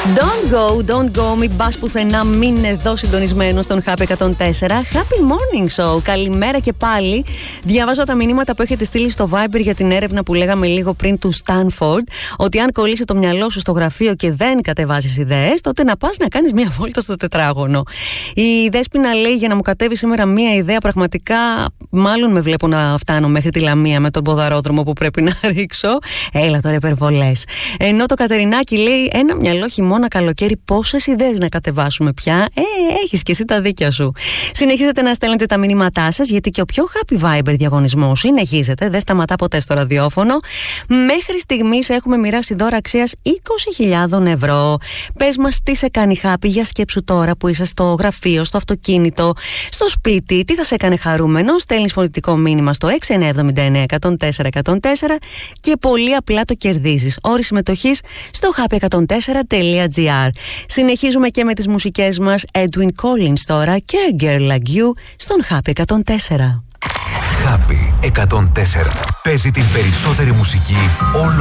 Don't go, μην πας πουθενά, μην είναι εδώ συντονισμένο στον Happy 104. Happy Morning Show, καλημέρα και πάλι. Διαβάζω τα μηνύματα που έχετε στείλει στο Viber για την έρευνα που λέγαμε λίγο πριν του Stanford, ότι αν κολλήσει το μυαλό σου στο γραφείο και δεν κατεβάζεις ιδέες, τότε να πας να κάνεις μια βόλτα στο τετράγωνο. Η Δέσποινα λέει, για να μου κατέβει σήμερα μια ιδέα, πραγματικά μάλλον με βλέπω να φτάνω μέχρι τη Λαμία με τον ποδαρόδρομο που πρέπει να ρίξω. Έλα τώρα υπερβολές. Ενώ το Κατερινάκι λέει, ένα μυαλό χειμώνα καλοκαίρι, πόσες ιδέες να κατεβάσουμε πια. Έχεις και εσύ τα δίκια σου. Συνεχίζετε να στέλνετε τα μηνύματά σας, γιατί και ο πιο happy Viber διαγωνισμός συνεχίζεται, δεν σταματά ποτέ στο ραδιόφωνο. Μέχρι στιγμής έχουμε μοιράσει δώρα αξίας 20.000 ευρώ. Πες μας τι σε κάνει happy, για σκέψου τώρα που είσαι στο γραφείο, στο αυτοκίνητο, στο σπίτι, τι θα σε έκανε χαρούμενο. Στέλνεις φωνητικό μήνυμα στο 6979 104 104 και πολύ απλά το κερδίζεις. Όρη συμμετοχής στο happy104.gr. Συνεχίζουμε και με τις μουσικές μας. Edwin Collins τώρα, Care Girl Like You, στον Happy 104. Happy 104. Παίζει την περισσότερη μουσική όλο